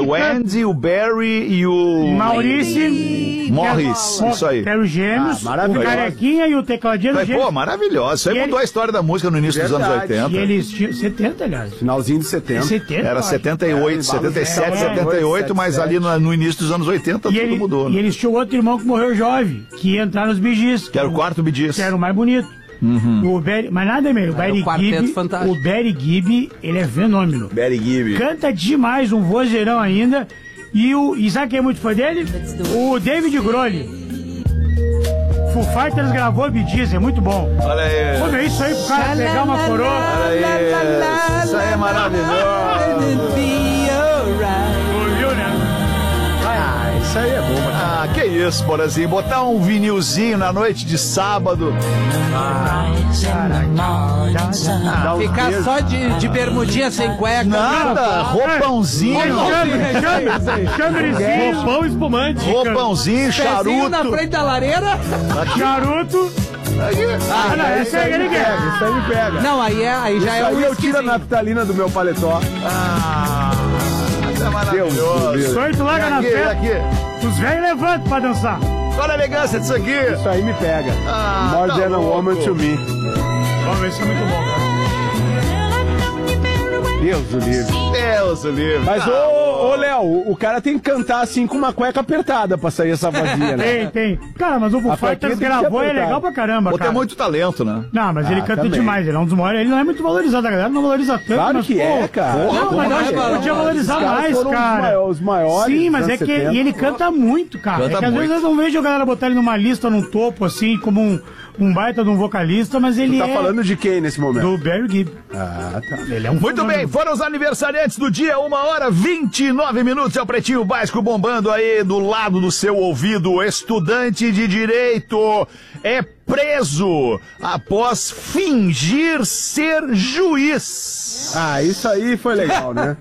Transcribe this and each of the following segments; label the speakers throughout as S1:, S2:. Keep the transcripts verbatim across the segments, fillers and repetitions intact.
S1: o Andy, o Barry e o...
S2: Maurício.
S1: Morris,
S2: é,
S1: isso aí.
S2: Que eram os gêmeos,
S1: Ah,
S2: o Carequinha e o tecladinho dos gêmeos.
S1: Pô, maravilhoso. Isso aí
S2: E
S1: mudou
S2: ele...
S1: a história da música no início
S3: Verdade.
S1: dos anos oitenta.
S2: E eles tinham... setenta, aliás.
S3: Finalzinho de setenta.
S2: setenta,
S1: Era setenta e oito, setenta e sete,
S2: é,
S1: setenta e oito, mas ali no, no início dos anos oitenta
S2: E,
S1: tudo
S2: ele,
S1: mudou.
S2: e
S1: Né?
S2: eles tinham outro irmão que morreu jovem, que ia entrar nos Bee Gees.
S1: Que era o quarto Bee Gees.
S2: Que era o mais bonito.
S1: Uhum.
S2: O Barry, mas nada mesmo, o Barry
S4: o Quarteto
S2: Gibb,
S4: Fantástico.
S2: o Barry Gibb, ele é fenômeno.
S1: Barry Gibb.
S2: Canta demais, um vozeirão ainda. E o, e sabe quem é muito fã dele? O David Grohl. Foo Fighters gravou Bee Gees, é muito bom.
S1: Olha aí.
S2: Vamos ver isso aí pro cara pegar uma coroa.
S1: Olha aí. Isso aí é maravilhoso.
S2: Ouviu, né?
S3: Ah, isso aí é bom.
S1: Ah, que isso, Borazinho. Botar um vinilzinho na noite de sábado.
S3: Dá um
S4: Ficar
S3: beijo.
S4: só de, de bermudinha sem cueca.
S1: Nada, roupãozinho.
S2: Chambrezinho,
S5: Roupão espumante.
S1: Roupãozinho,
S4: Pezinho na
S1: charuto.
S4: frente da lareira.
S2: charuto. Ah, não, esse aí ele quer.
S3: Isso aí me pega.
S4: Não, aí, é, aí já
S3: Isso
S4: é
S3: aí
S4: o
S3: eu tiro a naftalina do meu paletó.
S1: Ah, isso é
S3: Deus
S1: maravilhoso.
S3: do céu.
S2: Oito larga na
S1: Aqui,
S2: festa.
S1: aqui.
S2: Os velhos levantam pra dançar.
S1: Olha a elegância disso aqui.
S3: Isso aí me pega.
S1: Ah,
S3: More
S1: tá
S3: than a
S1: louco.
S3: woman to me.
S2: Vamos ver, isso é muito bom, cara.
S3: Deus do livre.
S1: Deus o livre.
S3: Mas, ô, ô, Léo, o cara tem que cantar assim com uma cueca apertada pra sair essa vazia, né?
S2: Tem, tem. Cara, mas o Foo
S3: A
S2: Fighters
S3: cuequinha tem que
S2: gravou
S3: ser
S2: é legal
S3: apertada.
S2: pra caramba,
S1: Pô,
S2: cara.
S1: tem muito talento, né?
S2: Não, mas ele
S3: Ah,
S2: canta
S3: também.
S2: demais, ele é um dos maiores, ele não é muito valorizado, a galera não valoriza tanto.
S3: Claro
S2: mas,
S3: que
S2: pô,
S3: é, cara.
S2: Não,
S1: Porra,
S2: mas eu acho que
S4: como é
S2: podia
S4: que
S2: valorizar
S3: Os caras
S2: mais,
S3: foram os
S2: cara.
S3: mai- os maiores
S2: Sim, mas
S3: dos
S2: é
S3: anos
S2: que
S3: setenta.
S2: e ele canta muito, cara.
S1: Canta
S2: é que às
S1: muito.
S2: vezes eu não vejo a galera botar ele numa lista, num topo, assim, como um, um baita de um vocalista, mas ele
S3: Tu tá
S2: é
S3: falando de quem nesse momento?
S2: do Barry Gibb.
S3: Ah, tá.
S2: Ele é um
S1: Muito
S2: fenômeno.
S1: bem, foram os aniversariantes do dia, uma hora vinte e nove minutos, é o Pretinho Básico bombando aí do lado do seu ouvido. Estudante de Direito é preso após fingir ser juiz.
S3: Ah, isso aí foi legal, né?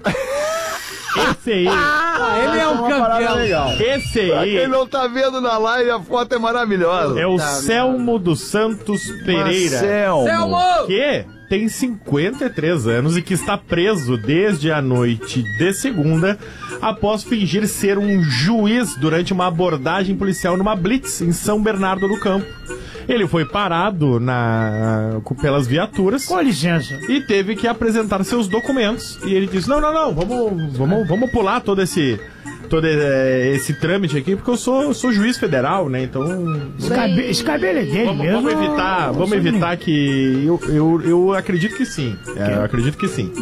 S5: Esse aí.
S4: Ah, ele é um
S3: Uma parada
S4: campeão.
S3: legal.
S5: Esse
S1: Pra quem
S5: aí
S1: não tá vendo na live, a foto é maravilhosa.
S5: é o Selmo dos Santos Pereira.
S1: Selmo.
S4: Selmo!
S5: Que tem cinquenta e três anos e que está preso desde a noite de segunda após fingir ser um juiz durante uma abordagem policial numa blitz em São Bernardo do Campo. Ele foi parado na, pelas viaturas
S2: Com licença.
S5: e teve que apresentar seus documentos. E ele disse, não, não, não, vamos, vamos, vamos pular todo esse... todo eh, esse trâmite aqui, porque eu sou, eu sou juiz federal, né? Então.
S2: Esse, cabe, esse cabelo é dele
S5: Vamos,
S2: mesmo.
S5: vamos evitar, vamos
S2: Não sei
S5: evitar que. Eu, eu, eu acredito que sim. É, eu acredito que sim.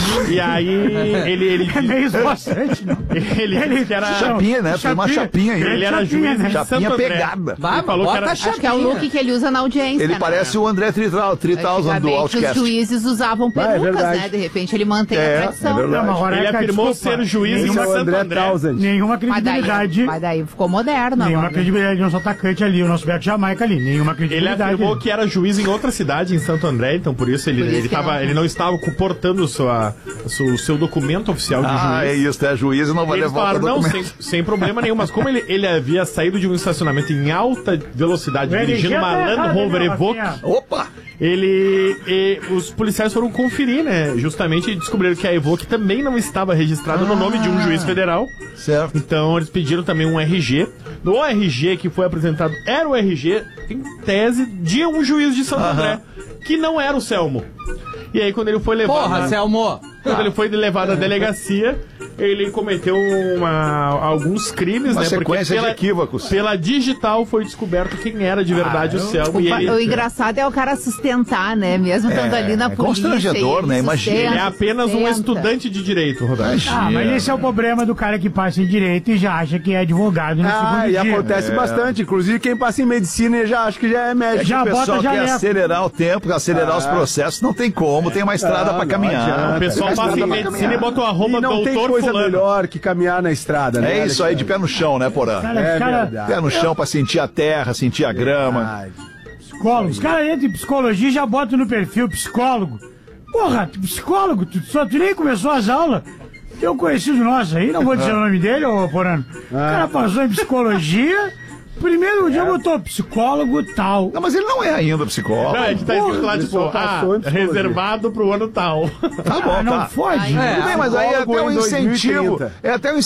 S5: E aí ele. ele
S2: É meio esboçante, não.
S5: ele disse que era.
S1: Chapinha, né? Foi uma chapinha aí.
S5: Ele era
S2: Chapinha,
S5: juiz
S2: né?
S5: de Santo
S1: Chapinha
S5: André.
S1: pegada.
S4: Vai,
S5: Ele falou
S4: bota
S5: que era-
S4: a
S6: Acho que é o
S4: chapinha.
S6: look que ele usa na audiência,
S1: Ele
S6: né?
S1: parece o André três mil do
S6: Antigamente,
S1: Outcast.
S6: os juízes usavam
S3: Ah, é
S6: perucas,
S3: verdade.
S6: né? De repente ele mantém
S1: É,
S6: a tradição.
S1: é verdade.
S2: Não, mas agora
S5: Ele
S2: é que,
S5: afirmou
S2: desculpa,
S5: ser juiz em
S2: nenhuma,
S3: Esse é o
S5: Santo
S3: André
S5: André.
S3: Thousand.
S2: nenhuma
S6: Mas daí,
S2: credibilidade.
S6: mas daí ficou moderno
S2: Nenhuma
S6: agora.
S2: credibilidade do nosso atacante ali, o nosso Beto Jamaica ali. Nenhuma
S5: Ele
S2: credibilidade.
S5: afirmou que era juiz em outra cidade, em Santo André, então por isso ele,
S6: Por isso
S5: ele,
S6: que
S5: tava,
S6: não.
S5: ele não estava portando sua, o seu documento oficial de
S1: Ah, é
S5: juiz.
S1: isso, é juiz e não vai
S5: Eles
S1: levar o
S5: falaram, não,
S1: documento.
S5: sem, sem problema nenhum, mas como ele, ele havia saído de um estacionamento em alta velocidade,
S2: O
S5: dirigindo
S2: L G
S5: uma
S2: tá
S5: Land
S2: errado,
S5: Rover
S2: né,
S5: Evoque,
S2: Rafinha?
S1: Opa!
S5: ele, e, os policiais foram conferir, né, justamente, e descobriram que a Evoque também não estava registrada no nome de um juiz federal.
S1: Certo.
S5: Então eles pediram também um R G. No R G que foi apresentado era o R G, em tese, de um juiz de Santo André, que não era o Selmo. E aí quando ele foi levado...
S4: Porra,
S5: na-
S4: Selmo.
S5: Quando ele foi levado à delegacia, ele cometeu uma, alguns crimes,
S1: Uma
S5: né?
S1: sequência de
S5: pela,
S1: equívocos.
S5: pela digital foi descoberto quem era de verdade
S2: Ah,
S5: o Selmo. E ele,
S6: O engraçado é o cara sustentar, né? Mesmo estando ali na
S1: é
S6: polícia.
S1: constrangedor,
S6: ele
S1: né? Imagina.
S6: sustenta,
S5: ele é apenas um
S6: sustenta.
S5: estudante de direito, Roberto.
S2: Ah, mas esse é o problema do cara que passa em direito e já acha que é advogado no
S3: Ah,
S2: segundo
S3: e
S2: dia.
S3: acontece bastante. Inclusive, quem passa em medicina já acha que já é médico.
S2: Já
S1: o pessoal
S2: bota
S1: quer
S2: jaleco.
S1: acelerar o tempo, quer acelerar os processos. Não tem como, tem uma estrada
S3: Não,
S1: pra
S3: não
S1: caminhar.
S3: adianta.
S5: O pessoal
S1: Tem uma
S5: passa em
S1: estrada pra
S5: medicina e
S1: caminhar.
S5: bota o arroba
S3: E não tem
S5: doutor
S3: coisa
S5: fulano.
S3: melhor que caminhar na estrada, né?
S1: É isso aí, de pé no chão, né, Porã?
S2: Cara,
S3: É
S2: cara,
S3: verdade.
S1: Pé no chão pra sentir a terra, sentir a grama.
S3: Verdade.
S2: psicólogo. Os caras entram em psicologia e já botam no perfil psicólogo. Porra, tu psicólogo, tu, só, tu nem começou as aulas. Tem um conhecido nosso aí, não vou dizer o nome dele, ô Porano. O cara passou em psicologia, primeiro dia botou psicólogo tal.
S1: Não, mas ele não é ainda psicólogo.
S5: Não, é que tá escrito lá,
S3: ele
S5: tipo,
S3: só
S5: ah,
S3: passou em psicologia.
S5: reservado pro ano tal.
S1: Tá bom,
S2: Ah, não
S1: tá.
S2: fode.
S4: É,
S1: Tudo bem, mas aí é até
S3: psicólogo
S1: um
S3: em dois mil e
S1: incentivo.
S3: trinta.
S1: É até um